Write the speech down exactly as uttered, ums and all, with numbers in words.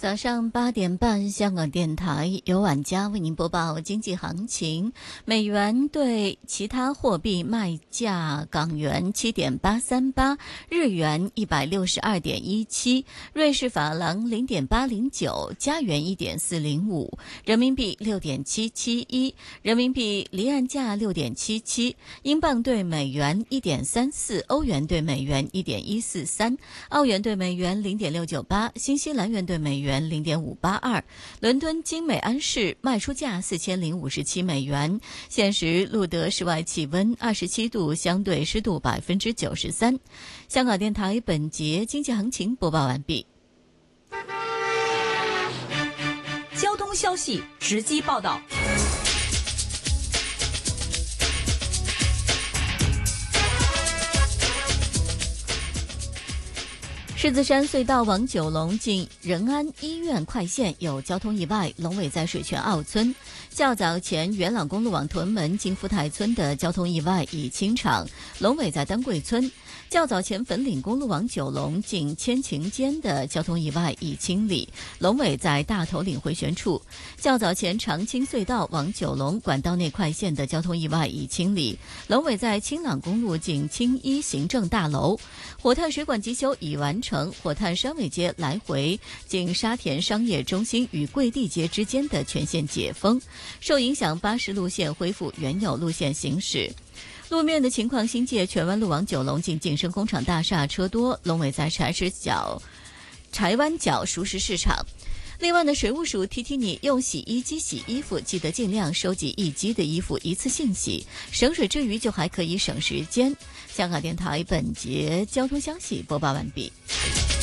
早上八点半，香港电台由晚家为您播报经济行情。美元对其他货币卖价：港元七点八三八，日元一百六十二点一七，瑞士法郎零点八零九，加元一点四零五，人民币六点七七一，人民币离岸价六点七七，英镑对美元一点三四，欧元对美元一点一四三，澳元对美元零点六九八，新西兰元对美元零点五八二，伦敦金美安士卖出价四千零五十七美元。现时录得室外气温二十七度，相对湿度百分之九十三。香港电台本节经济行情播报完毕。 交通消息直击报道。 狮子山隧道往九龙近仁安医院快线有交通意外，龙尾在水泉澳村。较早前元朗公路往屯门经富泰村的交通意外已清场，龙尾在丹桂村。较早前粉岭公路往九龙近千晴间的交通意外已清理，龙尾在大头岭回旋处。较早前长青隧道往九龙管道内快线的交通意外已清理，龙尾在青朗公路近青衣行政大楼。火炭水管急修已完成，火炭山尾街来回经沙田商业中心与桂地街之间的全线解封，受影响巴士路线恢复原有路线行驶。路面的情况，新界荃湾路往九龙近晋升工厂大厦车多，龙尾在柴石角柴湾角熟食市场。另外呢，水务署提提你，用洗衣机洗衣服记得尽量收集一机的衣服一次性洗，省水之余就还可以省时间。香港电台本节交通消息播报完毕。